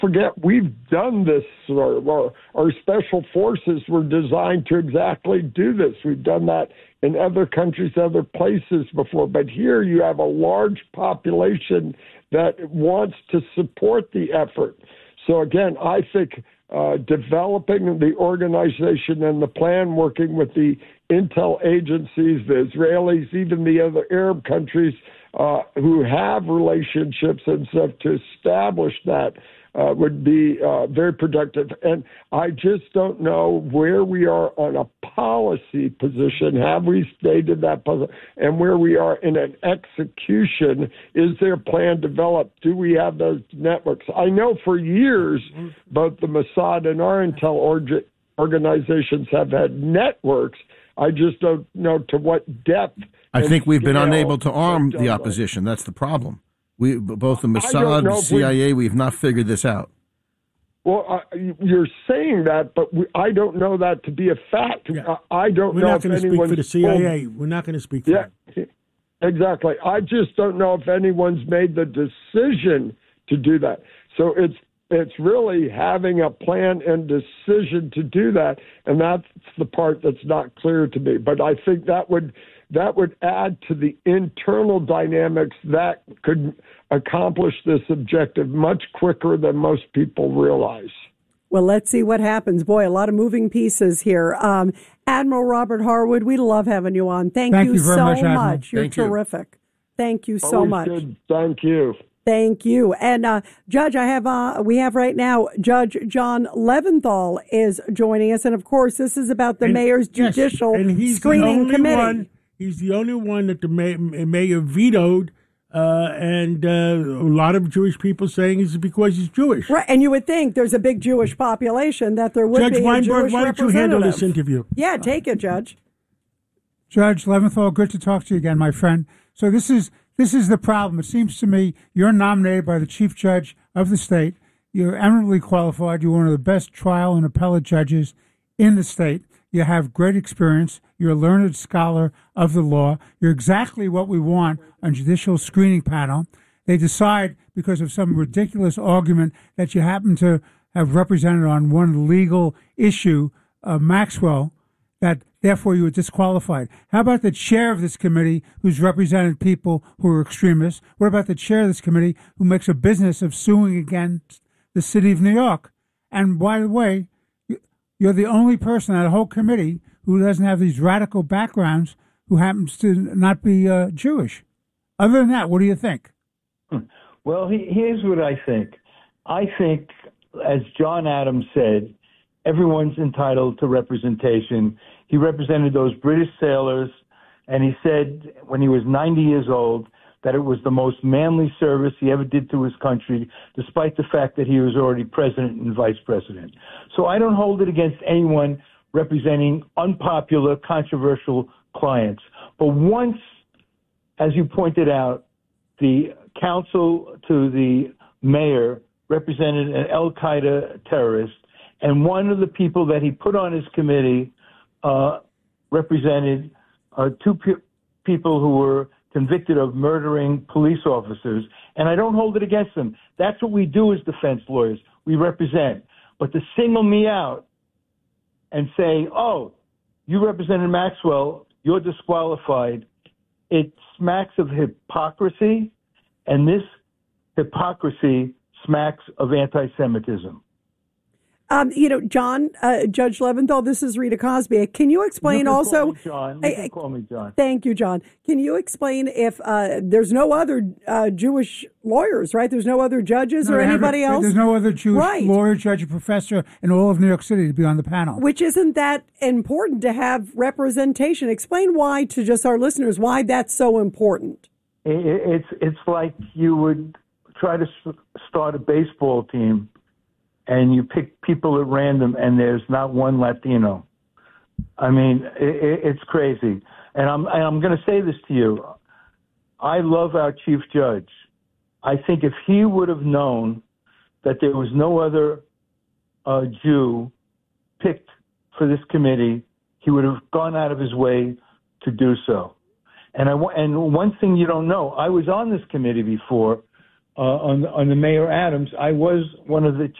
forget we've done this. Our special forces were designed to exactly do this. We've done that in other countries, other places before. But here you have a large population that wants to support the effort. So again, I think developing the organization and the plan, working with the intel agencies, the Israelis, even the other Arab countries who have relationships and stuff to establish that would be very productive. And I just don't know where we are on a policy position. Have we stated that? And where we are in an execution, is there a plan developed? Do we have those networks? I know for years, both the Mossad and our intel organizations have had networks. I just don't know to what depth. I think we've been unable to arm the opposition. That's the problem. We, both the Mossad, the CIA, we've not figured this out. Well, you're saying that, but I don't know that to be a fact. Yeah. I don't We're know not if going to speak for the CIA. We're not going to speak for them. Exactly. I just don't know if anyone's made the decision to do that. So it's really having a plan and decision to do that, and that's the part that's not clear to me. But I think that would add to the internal dynamics that could accomplish this objective much quicker than most people realize. Well, let's see what happens. Boy, a lot of moving pieces here. Admiral Robert Harwood, we love having you on. Thank you very so much, much. You're Thank you. terrific. Thank you so Always much. good. Thank you. Thank you. And Judge, we have right now Judge John Leventhal is joining us, and of course, this is about the mayor's judicial screening committee. He's the only one that the mayor vetoed, and a lot of Jewish people saying it's because he's Jewish. Right, and you would think there's a big Jewish population that there would Judge be Weinberg, a Jewish why don't you handle this interview? Yeah, take it, Judge. Judge Leventhal, good to talk to you again, my friend. So this is the problem. It seems to me you're nominated by the chief judge of the state. You're eminently qualified. You're one of the best trial and appellate judges in the state. You have great experience. You're a learned scholar of the law. You're exactly what we want on judicial screening panel. They decide because of some ridiculous argument that you happen to have represented on one legal issue, Maxwell, that therefore you were disqualified. How about the chair of this committee who's represented people who are extremists? What about the chair of this committee who makes a business of suing against the city of New York? And by the way, you're the only person on the whole committee who doesn't have these radical backgrounds who happens to not be Jewish. Other than that, what do you think? Well, here's what I think. I think, as John Adams said, everyone's entitled to representation. He represented those British sailors, and he said when he was 90 years old that it was the most manly service he ever did to his country, despite the fact that he was already president and vice president. So I don't hold it against anyone representing unpopular, controversial clients. But once, as you pointed out, the counsel to the mayor represented an al-Qaeda terrorist, and one of the people that he put on his committee represented two people who were convicted of murdering police officers, and I don't hold it against them. That's what we do as defense lawyers. We represent. But to single me out and say, oh, you represented Maxwell, you're disqualified, it smacks of hypocrisy, and this hypocrisy smacks of anti-Semitism. John, Judge Leventhal, this is Rita Cosby. Can you explain also? You can call me John. Thank you, John. Can you explain if there's no other Jewish lawyers, right? There's no other judges or anybody else? There's no other Jewish lawyer, judge, or professor in all of New York City to be on the panel. Which isn't that important to have representation? Explain why to just our listeners, why that's so important. It's like you would try to start a baseball team and you pick people at random, and there's not one Latino. I mean, it's crazy. And I'm going to say this to you. I love our chief judge. I think if he would have known that there was no other Jew picked for this committee, he would have gone out of his way to do so. And one thing you don't know, I was on this committee before on the Mayor Adams. I was one of the